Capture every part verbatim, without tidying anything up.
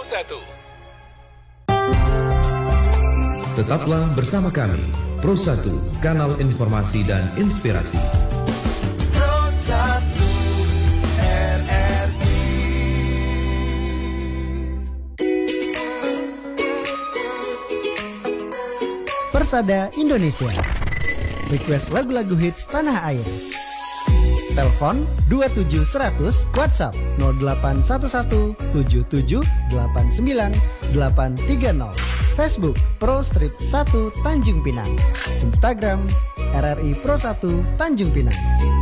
satu. Tetaplah bersama kami, Pro satu, kanal informasi dan inspirasi. Pro satu R R I. Persada Indonesia. Request lagu-lagu hits tanah air. Telepon dua tujuh seratus, WhatsApp nol delapan satu satu tujuh tujuh delapan sembilan delapan tiga nol. Facebook Pro Strip satu Tanjung Pinang. Instagram R R I Pro satu Tanjung Pinang.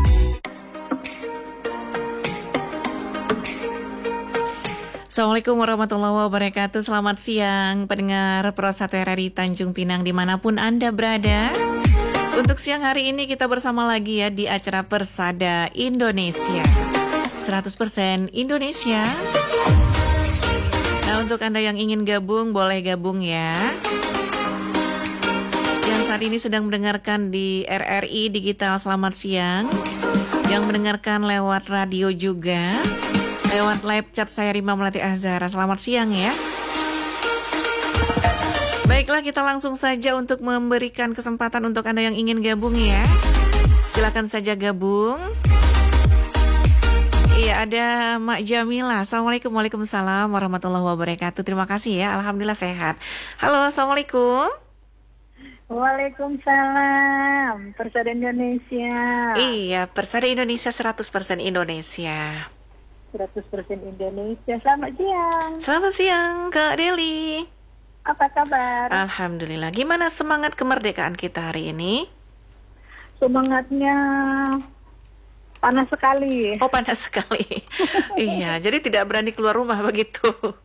Assalamualaikum warahmatullahi wabarakatuh. Selamat siang pendengar Pro satu R R I Tanjung Pinang dimanapun Anda berada. Untuk siang hari ini kita bersama lagi ya di acara Persada Indonesia seratus persen Indonesia. Nah, untuk Anda yang ingin gabung, boleh gabung ya. Yang saat ini sedang mendengarkan di R R I Digital, selamat siang. Yang mendengarkan lewat radio juga, lewat live chat saya Rima Melati Azhara, selamat siang ya. Baiklah, kita langsung saja untuk memberikan kesempatan untuk Anda yang ingin gabung ya. Silakan saja gabung. Iya, ada Mak Jamila. Assalamualaikum, waalaikumsalam warahmatullahi wabarakatuh. Terima kasih ya, alhamdulillah sehat. Halo, assalamualaikum. Waalaikumsalam, Persada Indonesia. Iya, Persada Indonesia seratus persen Indonesia. seratus persen Indonesia. Selamat siang. Selamat siang, Kak Deli. Apa kabar? Alhamdulillah. Gimana semangat kemerdekaan kita hari ini? Semangatnya panas sekali. Oh, panas sekali. Iya, jadi tidak berani keluar rumah begitu.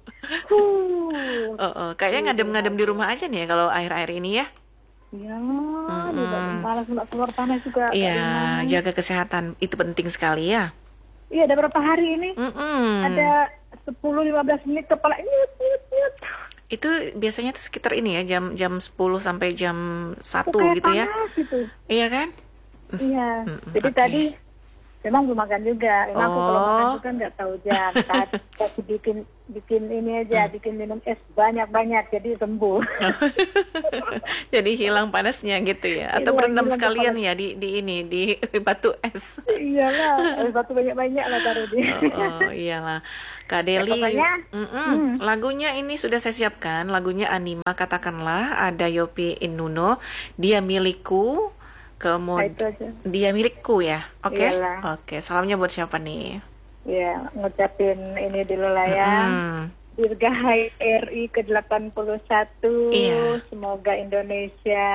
Uh. Oh, oh, kayaknya ngadem-ngadem di rumah aja nih ya kalau air-air ini ya. Ya, Mm-mm. juga panas, nggak keluar panas juga. Iya, jaga kesehatan itu penting sekali ya. Iya, ada berapa hari ini? Mm-mm. Ada sepuluh sampai lima belas menit kepala nyut nyut nyut. Itu biasanya tuh sekitar ini ya, jam jam sepuluh sampai jam satu Kayak gitu ya. panas gitu. Iya kan? Iya. Mm-mm, Jadi oke. tadi memang belum makan juga. Memang aku kalau Oh. makan juga nggak tahu jam. Tadi kasih bikin bikin ini aja, bikin minum es banyak-banyak jadi sembuh. Jadi hilang panasnya gitu ya. Atau Hilang- berendam hilang sekalian kepala. ya di di ini di batu es. Iyalah, es batu banyak-banyak lah taruh di. Oh, oh, iyalah. Kak Deli, pokoknya, mm-mm. hmm. lagunya ini sudah saya siapkan. Lagunya Anima, katakanlah ada Yopi Innuno, Dia Milikku, Nah, kemudian itu aja. Dia Milikku ya. Oke. Iyalah. Oke, salamnya buat siapa nih? Ya, ngucapin ini dulu lah ya. Mm. Dirgahayu R I ke delapan puluh satu. Iya. Semoga Indonesia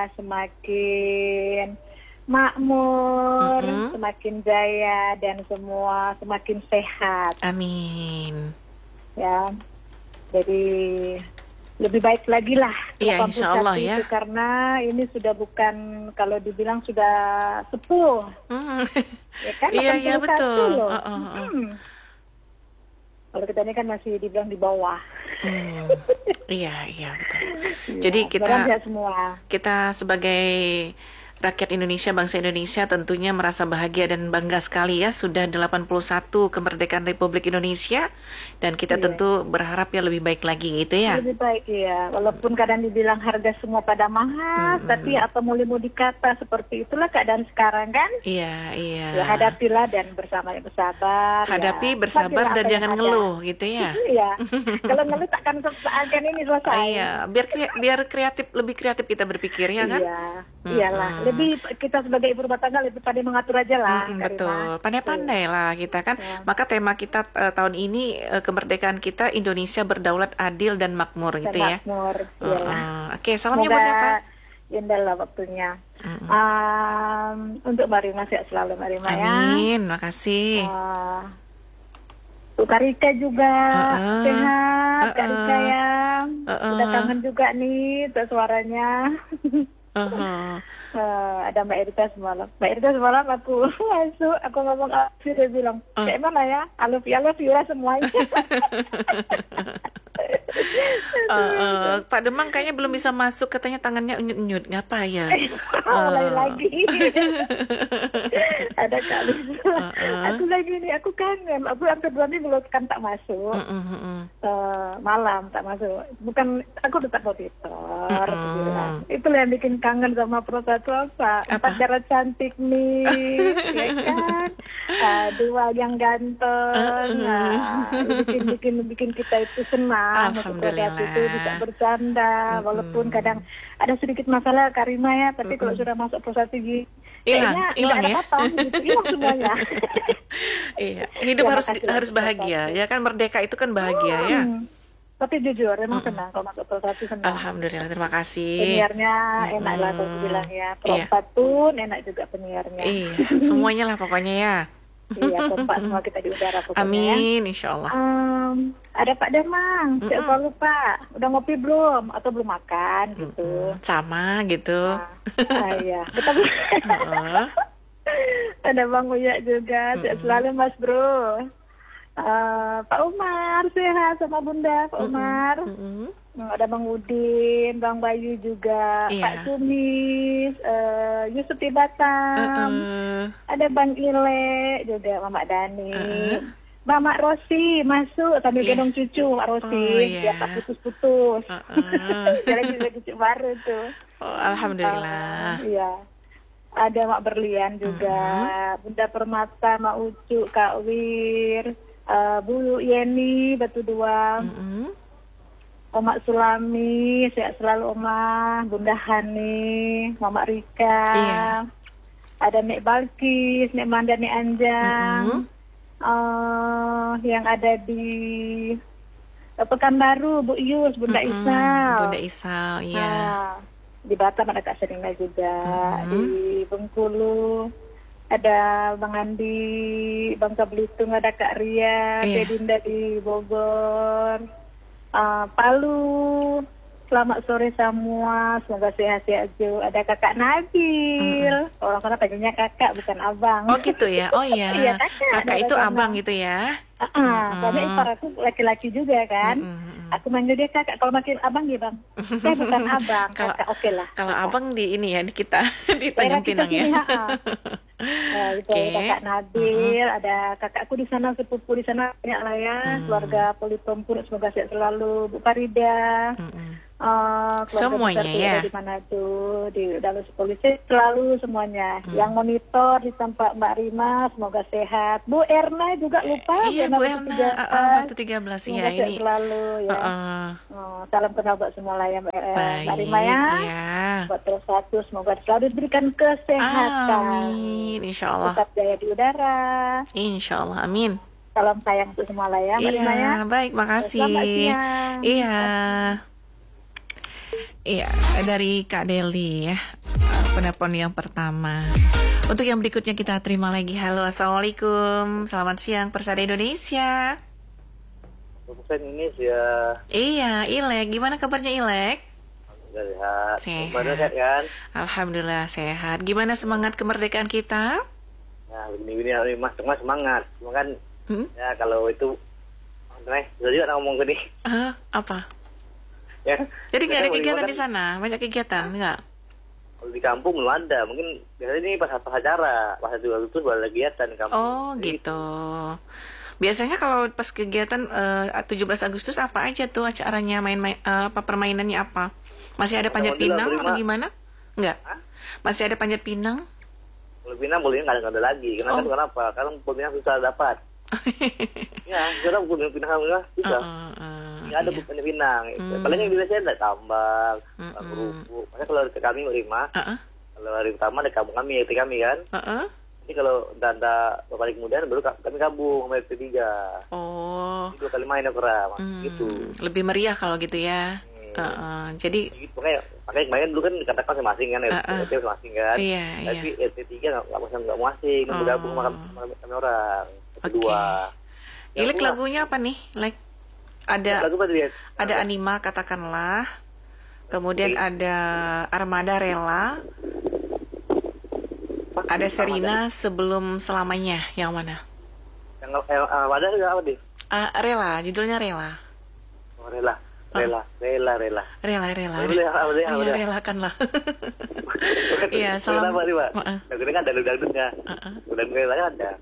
semakin makmur, Mm-mm. semakin jaya dan semua semakin sehat Amin. ya. Jadi lebih baik lagi lah Iya, delapan puluh satu insya Allah ya. itu, karena ini sudah bukan, kalau dibilang sudah sepuh Mm. ya kan. Iya, iya, delapan puluh satu betul. loh. Oh, oh, oh. Hmm. Kalau kita ini kan masih dibilang di bawah. Hmm. Iya, iya betul. Ya, Jadi kita sebenarnya semua. kita sebagai rakyat Indonesia, bangsa Indonesia tentunya merasa bahagia dan bangga sekali ya sudah delapan puluh satu kemerdekaan Republik Indonesia, dan kita Iya. tentu berharap ya lebih baik lagi gitu ya. Lebih baik ya, walaupun kadang dibilang harga semua pada mahal, Hmm. tapi atau mau dikata seperti itulah keadaan sekarang kan. Iya, iya. Ya, hadapilah dan bersama bersabar. Hadapi, ya. bersabar, Nikmatilah dan apa jangan yang ada. ngeluh gitu ya. Iya, kalau ngeluh takkan akan ini selesai. Iya, biar kre- biar kreatif, lebih kreatif kita berpikir ya kan. Iya, Mm-mm. iyalah. Lebih kita sebagai ibu rumah tangga lebih pandai mengatur aja lah. Mm-mm, Kak betul, Rima. pandai-pandai lah kita kan. Ya. Maka tema kita eh, tahun ini eh, kemerdekaan kita Indonesia berdaulat, adil dan makmur Dan gitu ya. makmur, Uh, iyalah. uh. Oke, salamnya buat siapa? Semoga indah lah waktunya. Mm-mm. Um, untuk Mbak Rima, sehat selalu Mbak Rima ya. Amin, makasih. Uh, untuk Kak Rika juga Uh-uh. sehat, Kak Uh-uh. Rika ya. Uh-uh. Sudah kangen juga nih tuh suaranya. Uh-huh. Uh, ada Mbak Erika semalam. Mbak Erika semalam aku masuk, aku ngomong apa dia bilang, Uh. kayak mana ya? I love you, I love you lah semuanya. Uh, uh, Pak Demang kayaknya belum bisa masuk, katanya tangannya unyut-unyut. Ngapa ya? Mulai Uh. lagi. Ada kali. Uh, uh. Aku lagi nih, aku kangen. Aku hampir dua minggu kan tak masuk. Mm, mm, mm. Uh, malam tak masuk. Bukan, aku tetap auditor. Mm, Aku mm. bilang. Itulah yang bikin kangen sama Prosatu apa? Empat cara cantik nih, ya kan? Uh, dua yang ganteng. Nah, bikin bikin bikin kita itu senang. Alhamdulillah. Prosatu itu bisa bercanda, Mm-mm. walaupun kadang ada sedikit masalah Karima ya, tapi kalau sudah masuk Prosatu gitu, Hilang, kayaknya hilang nggak ada ya? apa, gitu, hilang semuanya. Iya, hidup Ya, harus makasih harus lah, bahagia, ya kan, merdeka itu kan bahagia ya. Hmm. Tapi jujur, emang senang kalau masuk Prosatu senang. Alhamdulillah, terima kasih. Penyiarnya Mm-mm. enak lah kalau bilang ya. Iya. Perempat pun enak juga penyiarnya. Iya, semuanya lah pokoknya ya. Iya, kompak semua kita di udara pokoknya. Amin, insya Allah. Um, ada Pak Demang, saya Mm-mm. lupa. Udah ngopi belum? Atau belum makan gitu? Mm, Sama gitu. Nah, ah, iya. Tapi Heeh. ada Bang Uya juga. Sehat selalu Mas Bro. Uh, Pak Umar sehat sama Bunda. Pak Umar. Mm-mm. Nah, ada Bang Udin, Bang Bayu juga, Iya. Pak Sumis, uh, Yusuf Batam, Heeh. ada Bang Ile juga, Mama Dani, Uh-uh. Mama Rosi masuk sambil Iya. gendong cucu, Mak Rosi, Oh, iya. biar tak putus-putus. Uh-uh. Jalan juga cucu baru tuh. Oh, alhamdulillah. Uh, iya. Ada Mak Berlian juga, Bunda Permata, Mak Ucu, Kak Wir, uh, Bu Yeni, Batu Dua. Mm-mm. Omak Sulami, sehat selalu Oma, Bunda Hani, Mama Rika, Iya. ada Nek Balkis, Nek Manda, Nek Anjang, Mm-mm. eh, yang ada di eh, Pekanbaru, Bu Yus, Bunda Mm-mm. Isal, Bunda Isal, iya. Nah, di Batam ada Kak Serina juga, Mm-mm. di Bengkulu ada Bang Andi, Bangka Belitung ada Kak Ria, Iya. Teh Dinda di Bogor. Uh, Palu, selamat sore semua, semoga sehat-sehat juga. Ada Kakak Nabil, orang sana panggilnya kakak bukan abang. Oh gitu ya, oh iya. Iya, kakak. Kakak Ada itu sana. abang gitu ya. Uh -uh, karena ipar aku laki-laki juga kan. Mm-mm. Aku manggil dia kakak, kalau makin abang dia bang. Saya bukan abang, Kalau- kakak oke lah. Kalau kakak. abang di ini ya, di kita di Daerah Tanjung kita Pinang ya. sini, ha-ha. Nah, itu Oke. ada kakak Nabil, ada kakakku di sana, sepupu di sana banyak lah ya, keluarga Politompur, semoga sehat selalu, Bu Farida, Mm-mm. uh, keluarga Semuanya besar tuh ya? ada di mana tuh, di dalam polisi selalu semuanya. Yang monitor di tempat Mbak Rima, semoga sehat. Bu Erna juga lupa, Iya, Erna Bu Batu Erna, tiga ah, ah, belas. Batu tiga belas Semoga ya sehat ini. selalu ya. Heeh. Oh, salam kenal buat semua lah ya Mbak, eh, Mbak Baik, Rima ya. iya. Buat terus satu, semoga selalu diberikan kesehatan. Amin, insya Allah. Tetap jaya di udara. Insya Allah, amin. Salam sayang untuk semua lah ya Mbak Rima ya. Iya, baik, makasih. Selamat siang. Iya. Iya, dari Kak Deli ya. Uh, Penelpon yang pertama. Untuk yang berikutnya kita terima lagi. Halo, assalamualaikum. Selamat siang, Persada Indonesia. Bukan ini ya, Iya, Ilek. Gimana kabarnya Ilek? udah lihat. Sehat. Kemarin kan kan? Alhamdulillah sehat. Gimana semangat kemerdekaan kita? Nah, begini-begini hari mas, mas semangat. Cuma kan, Hmm? ya kalau itu, nih, sudah juga ngomong gini. Ah, apa? Ya, Jadi nggak ada Biasanya kegiatan kan di sana? Banyak kegiatan nggak? Kalau di kampung belum ada, mungkin biasanya ini pas pas acara, pas dua Agustus baru ada kegiatan di kampung. Oh Jadi, gitu. Biasanya kalau pas kegiatan eh, tujuh belas Agustus apa aja tuh acaranya, main-main eh, apa permainannya apa? Masih ada panjat Alhamdulillah, pinang atau terima. gimana? Enggak. Hah? Masih ada panjat pinang? Kalau Pinang boleh nggak ada, nggak ada lagi. Karena kan Oh. kenapa? Karena Pinang susah dapat. Ya, sekarang Pinang Pinang alhamdulillah susah. Uh, uh, uh, Nggak ada iya. Pinang Pinang. Gitu. Hmm. Paling yang biasanya ada tambang, Mm-mm. kerupuk. Makanya kalau ke kami lima, Uh, uh, kalau hari pertama ada kampung kami, R T kami kan. uh, uh. Jadi kalau udah ada balik kemudian baru ka- kami gabung sama R T tiga. Oh, Jadi dua kali main ya pernah, hmm, gitu. lebih meriah kalau gitu ya. Uh, uh, jadi, Gitu, makanya, makanya kemarin dulu kan dikatakan masing-masing kan, Ah, ah. R T masing kan. iya, Tapi iya. R T tiga nggak nggak masing nggak mau asing, Oh. bergabung sama sama kami orang. Oke. Kedua. Yang Ilek kedua, lagunya apa nih? Like ada lagu apa dia? ada Anima katakanlah. Kemudian Oke. ada Armada Rela. Ada Serina sebelum selamanya. Yang mana? Yang yang uh, ada juga apa deh? Ah, Rela, judulnya Rela. Oh, rela. Rela, rela, rela. Rela, rela. Boleh, boleh, Iya, boleh. relakanlah. Iya, salam. Kenapa sih, Pak? Heeh. Lagunya kan ada dangdutnya. Heeh. Udah rela kan ada.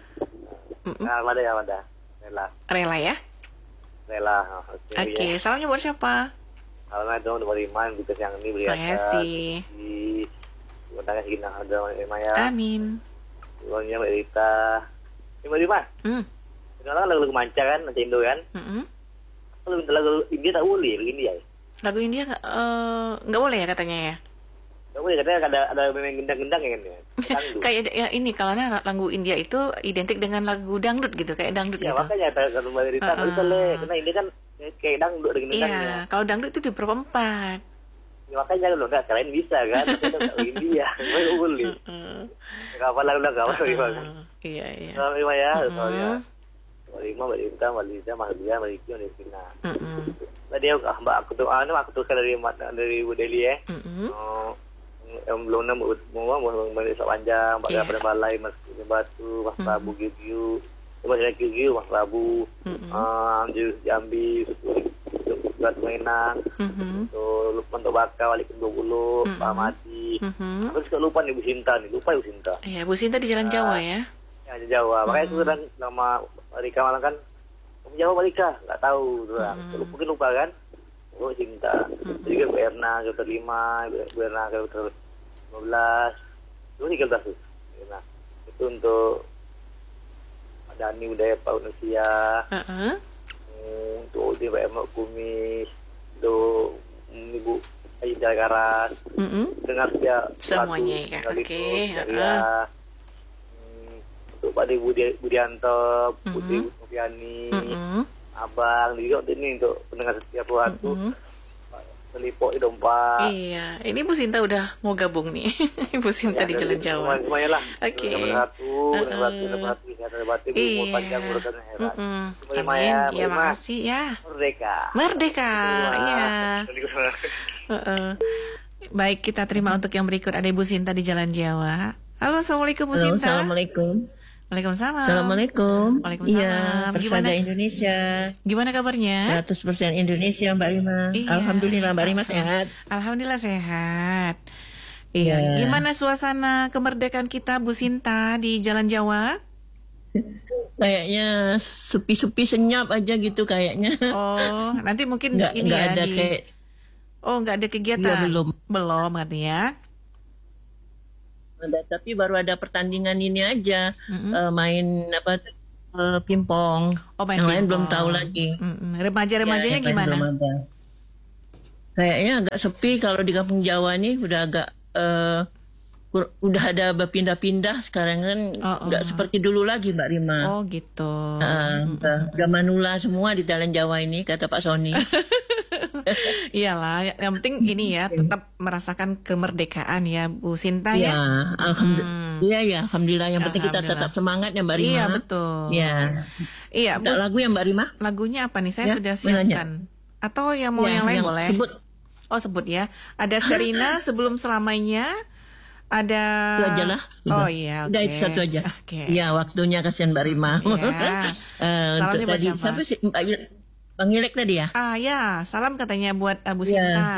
Mm-mm. Nah, ada ya, ada. Rela, Rela ya. rela. Oke. Oke, Ya. salamnya buat siapa? Kalau dong untuk Iman, kita yang ini beri Terima kasih. Di Untangnya segini ada Iman ya. Amin. Uangnya Mbak Rita. Ini Mbak Rima. Hmm. Sekarang kan lagu-lagu manca kan, manca Indo kan. Mm-mm. Kalau minta lagu India tak boleh, lagu India ya. Lagu India nggak eh, nggak boleh ya katanya ya. Tak boleh, katanya ada ada memang gendang-gendang ya kan. Ya. Dangdut. Kayak ya ini kalau lagu India itu identik dengan lagu dangdut gitu, kayak dangdut Ya gitu. makanya kalau Mbak Rita Uh-uh. uh boleh, karena ini kan kayak dangdut dengan gendangnya. Iya, kalau dangdut itu diperempat. Ya, makanya loh, enggak, kalian bisa kan. Kita tak lagu India, nggak boleh. Heeh. Kapan lagu udah kapan Rima kan. Iya, iya. Selamat Rima ya, Mm-mm. soalnya. Mbak Rima, Mbak Rita, Mbak Liza, Mbak Lia, Mbak Riki, Mbak Rina. Mm-mm. Tadi ah, Mbak aku tuh, ah, aku tuh dari dari Bu Deli ya. Mm-mm. Oh, yang belum nemu semua mau melihat panjang, Mbak Iya. pada balai, Mas Batu, Mas Prabu Giu, Mas Giu Giu, Mas Prabu, Mm-mm. ah, di Jambi, buat mainan, Mhm. tuh lupa untuk bakal balik ke dua puluh, Mm-mm. Pak Mati. Mhm. Aku suka lupa nih Bu Sinta nih, lupa Ibu Sinta. Iya, Bu Sinta di Jalan Jawa ya. Ya di Jawa, makanya aku kadang nama Rika malah kan, kamu Jawa Mbak Rika, nggak tahu, tuh Mm-mm. mungkin lupa kan. Oh Sinta, jadi kan Bu Erna kilometer lima, Bu Erna kilometer lima belas, itu tiga belas tuh. Nah, itu untuk Pak Dani Budaya Pak Unusia, Heeh. untuk di Pak Emak Kumis, untuk Ibu Aida Karas, Mm-mm. dengar dia Semuanya ya, sekali oke, itu, heeh. ya. Hmm, untuk Pak Dewi Budi, Budianto, Putri Mhm. Mufiani, Mm-mm. Abang, juga untuk ini untuk pendengar setiap waktu. Mm-mm. Selipok di Dompa. Iya, ini Bu Sinta udah mau gabung nih. Bu Sinta di Jalan Jawa. Semuanya lah. Oke. Nomor satu, nomor satu, nomor satu, kesehatan batin, umur panjang, Iya. urusan hebat. Mm-mm. Terima Amin. ya, Ya, terima. makasih ya. Merdeka. Merdeka. Iya. Iya. Heeh. Baik, kita terima untuk yang berikut ada Ibu Sinta di Jalan Jawa. Halo, Assalamualaikum Bu Halo, Sinta. Assalamualaikum. Waalaikumsalam. Assalamualaikum. Waalaikumsalam. Iya, Persada Gimana? Indonesia. Gimana kabarnya? seratus persen Indonesia Mbak Rima. Iya. Alhamdulillah Mbak Rima sehat. Alhamdulillah sehat. Iya. Iya. Gimana suasana kemerdekaan kita Bu Sinta di Jalan Jawa? Kayaknya sepi-sepi senyap aja gitu kayaknya. Oh, nanti mungkin Nggak, ini nggak ya ada di kayak Oh, nggak ada kegiatan. Iya, belum. Belum katanya. ada, tapi baru ada pertandingan ini aja. Mm-mm. Eh, main apa tuh, eh, pingpong. Oh, main Yang lain pingpong. belum tahu lagi. Mm-mm. Remaja-remajanya Ya, yang lain gimana? belum ada. Kayaknya agak sepi kalau di kampung Jawa nih, udah agak eh, kur- udah ada berpindah-pindah sekarang kan, Oh, oh. nggak seperti dulu lagi Mbak Rima. Oh, gitu. Ah, udah, udah manula semua di Jalan Jawa ini, kata Pak Sony. Iyalah, yang penting ini ya tetap merasakan kemerdekaan ya Bu Sinta Iya, ya. alhamdulillah. Hmm. Iya ya, alhamdulillah. Yang penting kita Alhamdulillah. tetap semangat ya Mbak Rima. Iya, betul. Iya. Iya, Bu, Minta lagu ya Mbak Rima? lagunya apa nih? Saya Ya, sudah menanya. siapkan. Atau yang mau Ya, yang lain boleh? Sebut Oh, sebut ya. Ada Serina Sebelum Selamanya. Ada itu aja lah. Oh iya, oke. Udah itu satu aja. Oke. Iya, waktunya kasihan Mbak Rima. Iya. Eh, Salamnya untuk buat tadi siapa? siapa sih Mbak Il- Bang Ilek tadi ya? Ah ya, salam katanya buat uh, Bu Iya. Sinta.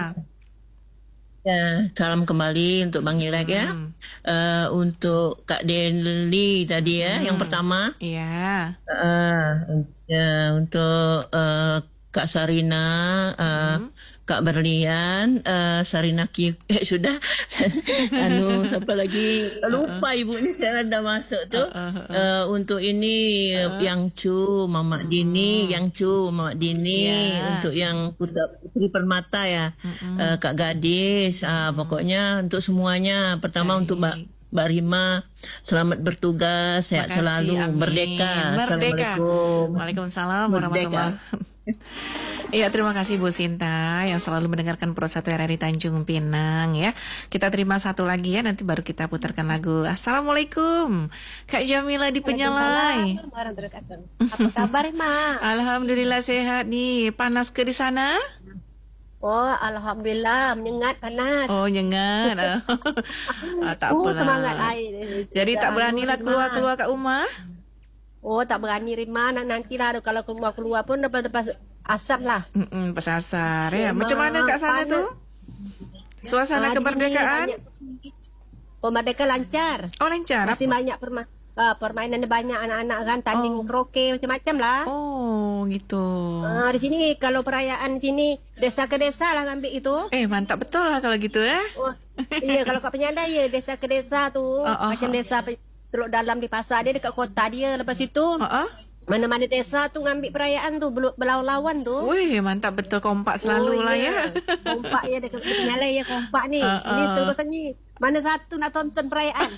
Ya, salam kembali untuk Bang Ilek ya. Hmm. Eh, untuk Kak Deli tadi ya, Hmm. yang pertama. Iya. Eh, ya, untuk eh, Kak Sarina, eh, Hmm. Kak Berlian, eh, Sarina Ki, eh, sudah, anu siapa lagi? Lupa ibu ini saya udah masuk tuh. Eh, untuk ini yang Cu, Mama Dini, yang Cu, Mama Dini, Ya. untuk yang Putra Putri Permata ya, eh, Kak Gadis, ah, pokoknya untuk semuanya. Pertama Baik. untuk Mbak Mbak Rima, selamat bertugas, sehat Makasih, selalu, amin. merdeka. Merdeka. Assalamualaikum. Waalaikumsalam Merdeka. warahmatullahi. Iya, terima kasih Bu Sinta yang selalu mendengarkan Pro satu R R I Tanjung Pinang ya. Kita terima satu lagi ya, nanti baru kita putarkan lagu. Assalamualaikum, Kak Jamila di Penyalai. Apa kabar, Ma? Alhamdulillah sehat nih. Panas ke di sana? Oh, alhamdulillah, menyengat panas. Oh, nyengat. Ah, tak Oh, apalah. semangat air. Jadi tak beranilah Rima. keluar-keluar kat rumah? Oh, tak berani Rima, nak nantilah kalau keluar-keluar pun dapat dapat asar lah. Mm-mm, pas asar ya. Ya, Macam mana kat sana panas. tuh? Suasana Ah, di kemerdekaan? sini banyak- Kemerdekaan lancar. Oh, lancar. Masih Apa? banyak perma ah, permainan banyak anak-anak kan, tanding Oh. kroke macam-macam lah. Oh, gitu. Ah, di sini kalau perayaan di sini desa ke desa lah ngambil itu. Eh, mantap betul lah kalau gitu ya. Oh, iya kalau kat Penyandai ya desa ke desa tu. Oh, oh, Macam oh. desa Pe- Teluk Dalam di pasar dia dekat kota dia. Lepas itu Uh-uh. mana-mana desa tu ngambil perayaan tu belu- berlawan-lawan tu. Wih, mantap betul, kompak selalu Oh, lah iya. ya. Kompak ya dekat Penyandai ya kompak ni. Uh, Ini uh. terus ni mana satu nak tonton perayaan.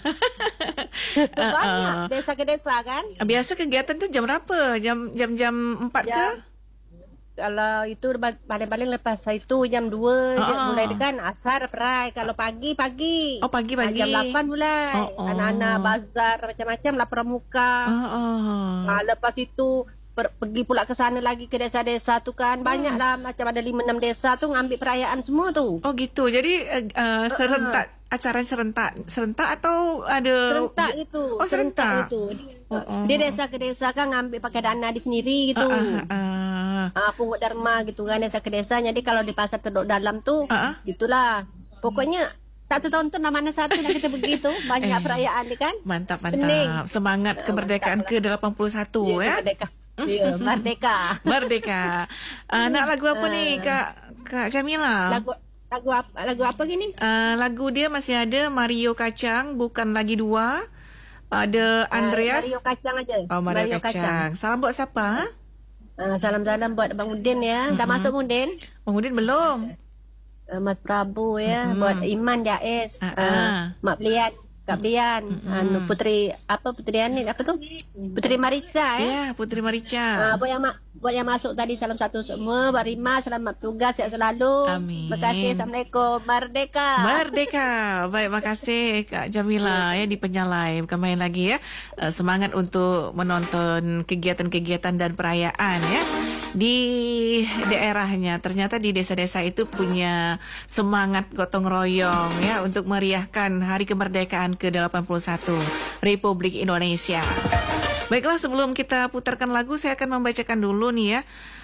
Banyak desa ke desa kan. Biasa kegiatan tu jam berapa? Jam jam jam empat ke? Jam- Kalau itu ba- paling-paling lepas itu jam dua dia Ah. mulai kan asar perai. Kalau pagi pagi. Oh, pagi-pagi. Jam lapan mulai. Oh, oh. Anak-anak bazar macam-macam lah pramuka. Oh, oh. Ah, lepas itu per- pergi pula ke sana lagi ke desa-desa tu kan. Banyak lah macam ada lima enam desa tu ngambil perayaan semua tu. Oh gitu. Jadi uh, uh, serentak acara serentak serentak atau ada Serentak gitu. Oh, serentak. itu. Oh, oh. Dia desa ke desa kan ngambil pakai dana di sendiri gitu. Ah, ah, ah. Ah, pungut dharma gitu kan desa ke desa. Jadi kalau di pasar Teluk Dalam tu, Ah, ah. gitulah. Pokoknya tak tertonton lah mana satu nak kita begitu. Banyak Eh. perayaan ni kan. Mantap, mantap. Pening. Semangat kemerdekaan ke delapan puluh satu ya. Merdeka. Ya, merdeka. Merdeka. Uh, nak lagu apa ni Kak Kak Jamila? Lagu lagu apa lagu apa gini? Uh, lagu dia masih ada Mario Kacang, bukan lagi dua. Ada Andreas. Mario Kacang aja. Oh, Mario, Kacang. Salam buat siapa? Ah, salam-salam buat Bang Udin ya. Dah masuk Udin? Bang Udin belum. Uh, Mas Prabu ya, Mhm. buat Iman Jais, Ah, uh, ah. Mak Belian, Kak Belian, anu Putri apa Putri Ani apa tu? Putri Marica ya. Ya, Putri Ah, Marica. buat yang ma- buat yang masuk tadi salam satu semua, Mbak Rima selamat tugas sihat selalu. Amin. Terima kasih. Assalamualaikum. Merdeka. Merdeka. Baik, makasih Kak Jamila ya di Penyalai. Bukan main lagi ya. Uh, semangat untuk menonton kegiatan-kegiatan dan perayaan ya di daerahnya. Ternyata di desa-desa itu punya semangat gotong royong ya untuk meriahkan Hari Kemerdekaan ke delapan puluh satu Republik Indonesia. Baiklah, sebelum kita putarkan lagu, saya akan membacakan dulu nih ya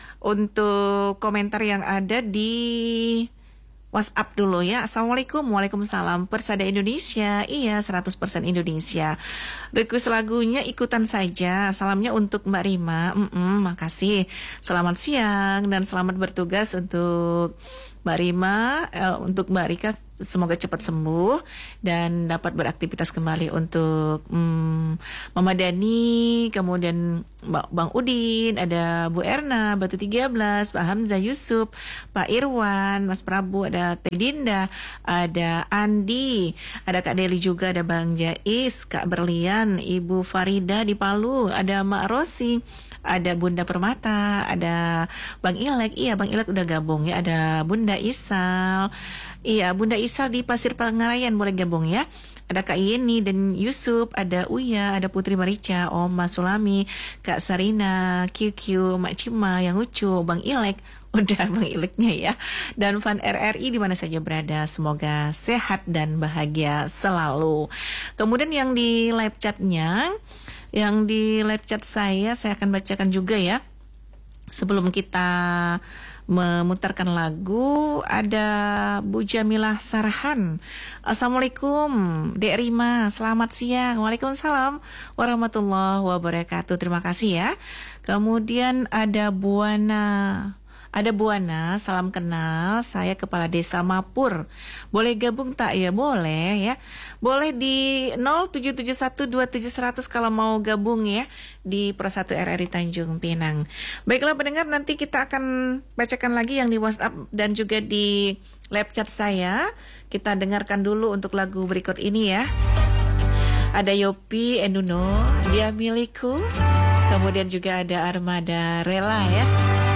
untuk komentar yang ada di WhatsApp dulu ya. Assalamualaikum. Waalaikumsalam. Persada Indonesia. Iya, seratus persen Indonesia. Request lagunya ikutan saja. Salamnya untuk Mbak Rima. Mm-mm, makasih. Selamat siang dan selamat bertugas untuk Mbak Rima, eh, untuk Mbak Rika semoga cepat sembuh dan dapat beraktivitas kembali. Untuk hmm, Mama Dani, kemudian Mbak Bang Udin, ada Bu Erna, Batu tiga belas, Pak Hamzah Yusuf, Pak Irwan, Mas Prabu, ada Teh Dinda, ada Andi, ada Kak Deli juga, ada Bang Jais, Kak Berlian, Ibu Farida di Palu, ada Mak Rosi, ada Bunda Permata, ada Bang Ilek. Iya, Bang Ilek udah gabung ya. Ada Bunda Isal. Iya, Bunda Isal di Pasir Pangarayan boleh gabung ya. Ada Kak Yeni dan Yusuf, ada Uya, ada Putri Marica, Oma Sulami, Kak Sarina, Q Q, Mak Cima, yang lucu, Bang Ilek. Udah Bang Ileknya ya. Dan Fan R R I di mana saja berada, semoga sehat dan bahagia selalu. Kemudian yang di live chatnya, yang di live chat saya, saya akan bacakan juga ya. Sebelum kita memutarkan lagu, ada Bu Jamilah Sarhan. Assalamualaikum Dek Rima, selamat siang. Waalaikumsalam warahmatullahi wabarakatuh. Terima kasih ya. Kemudian ada Buana. Ada Buana, salam kenal, saya Kepala Desa Mapur. Boleh gabung tak? Ya boleh ya. Boleh di nol tujuh tujuh satu dua tujuh seratus kalau mau gabung ya di Persatu R R I Tanjung Pinang. Baiklah pendengar, nanti kita akan bacakan lagi yang di WhatsApp dan juga di live chat saya. Kita dengarkan dulu untuk lagu berikut ini ya. Ada Yopi Enduno, Dia Milikku. Kemudian juga ada Armada Rela ya.